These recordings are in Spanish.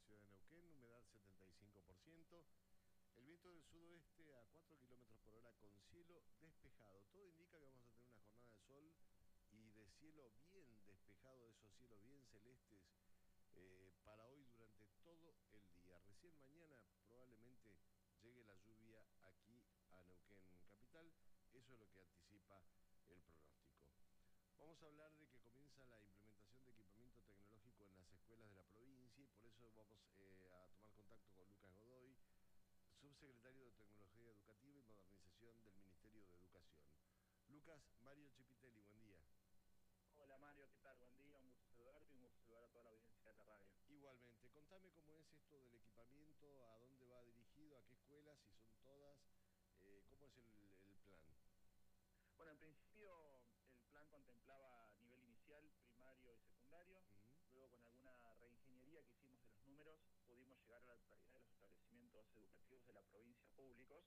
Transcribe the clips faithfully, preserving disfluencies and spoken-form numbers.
ciudad de Neuquén, humedad setenta y cinco por ciento. El viento del sudoeste a cuatro kilómetros por hora con cielo despejado. Todo indica que vamos a tener una jornada de sol y de cielo bien despejado, de esos cielos bien celestes eh, para hoy durante todo el día. Recién mañana probablemente llegue la lluvia aquí a Neuquén capital. Eso es lo que anticipa el pronóstico. Vamos a hablar de que comienza la implementación de equipamiento tecnológico en las escuelas de la provincia y por eso vamos eh, a tomar contacto con Lucas Godoy, subsecretario de Tecnología Educativa y Modernización del Ministerio de Educación. Lucas, Mario Chipitelli, buen día. Hola Mario, ¿qué tal? Buen día, un gusto saludarte y un gusto saludar a toda la audiencia de la radio. Igualmente, contame cómo es esto del equipamiento, a dónde va dirigido, a qué escuelas, si son todas, eh, cómo es el, el plan. Bueno, en principio el plan contemplaba nivel inicial, primario y secundario. Uh-huh. Luego, con alguna reingeniería que hicimos de los números, pudimos llegar a la totalidad de los establecimientos educativos de la provincia públicos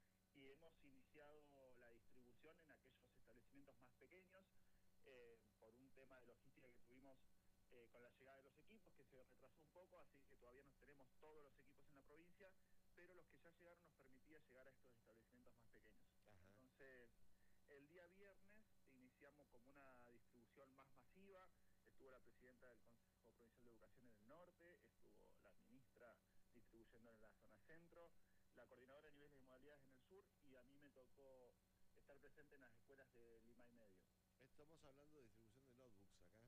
y hemos iniciado la distribución en aquellos establecimientos más pequeños eh, por un tema de logística que tuvimos eh, con la llegada de los equipos, que se retrasó un poco, así que todavía no tenemos todos los equipos en la provincia, pero los que ya llegaron nos permitía llegar a estos establecimientos más pequeños. Ajá. Entonces, el día viernes iniciamos como una distribución más masiva. Estuvo la presidenta del Consejo Provincial de Educación en el norte, estuvo la ministra distribuyendo en la zona centro, la coordinadora de niveles y modalidades en el sur, y a mí me tocó estar presente en las escuelas de Lima y Medio. Estamos hablando de distribución de notebooks acá.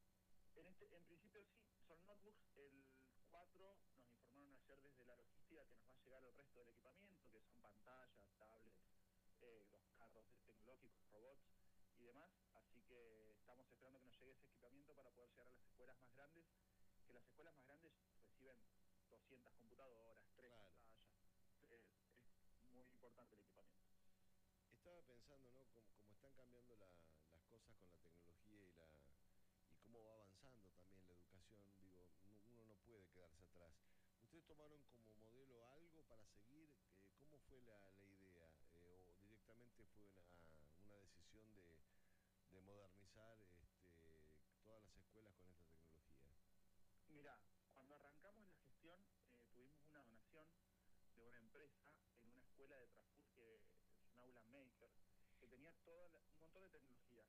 En, este, en principio sí, son notebooks. El cuatro nos informaron ayer desde la logística que nos va a llegar el resto del equipamiento, que son pantallas, tablets, eh, los carros tecnológicos, robots y demás. Así que estamos esperando que nos llegue ese equipamiento para poder llegar a las escuelas más grandes, que las escuelas más grandes reciben doscientas computadoras, tres Claro. pantallas. Eh, es muy importante el equipamiento. Estaba pensando, ¿no? Cómo, cómo están cambiando la, las cosas con la tecnología y la y cómo va avanzando también la educación. Digo, no, uno no puede quedarse atrás. ¿Ustedes tomaron como modelo algo para seguir? Eh, ¿Cómo fue la, la idea? Eh, ¿O directamente fue una, una decisión de, de modernizar este, todas las escuelas con esta tecnología? Mirá, cuando arrancamos la gestión eh, tuvimos una donación de una empresa en una escuela de Traful, que es un aula maker, que tenía toda la, un montón de tecnología.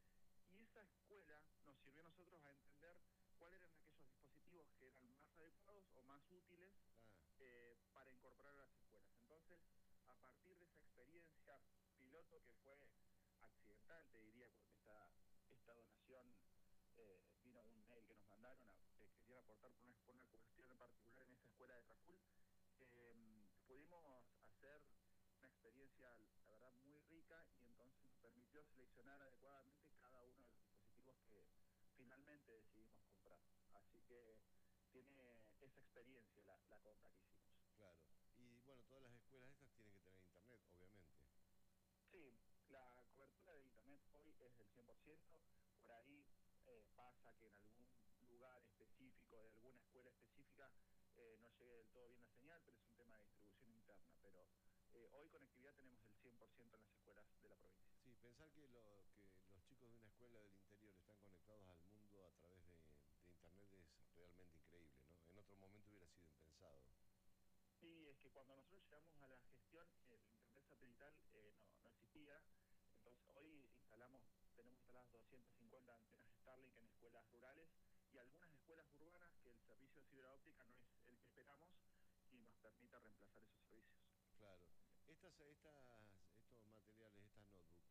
Y esa escuela nos sirvió a nosotros a entender cuáles eran aquellos dispositivos que eran más adecuados o más útiles Ah, eh, para incorporar a las escuelas. Entonces, a partir de esa experiencia piloto que fue accidental, te diría, porque esta, esta donación eh, vino de un mail que nos mandaron, a, que querían aportar por una, por una cuestión en particular en esa escuela de Traful, eh, pudimos hacer una experiencia, la verdad, muy rica y entonces nos permitió seleccionar adecuadamente cada uno de los dispositivos que finalmente decidimos comprar. Así que tiene esa experiencia la, la compra que hicimos. claro. Y bueno, todas las escuelas estas tienen que tener internet, obviamente. Sí, la cobertura de internet hoy es del cien por ciento, por ahí eh, pasa que en algún lugar específico, de alguna escuela específica, eh, no llegue del todo bien la señal, pero es un tema de distribución interna. Pero eh, hoy conectividad tenemos el cien por ciento en las escuelas de la provincia. Sí, pensar que, lo, que los chicos de una escuela del interior están conectados al mundo a través de, de internet es realmente increíble, ¿no? En otro momento hubiera sido impensado. Sí, es que cuando nosotros llegamos a la gestión, el internet satelital eh, no, no existía. Entonces hoy instalamos, tenemos instaladas doscientas cincuenta antenas Starlink en escuelas rurales y algunas escuelas urbanas que el servicio de fibra óptica no es el que esperamos y nos permite reemplazar esos servicios. Claro. Estas, estas, estos materiales, estas notebooks,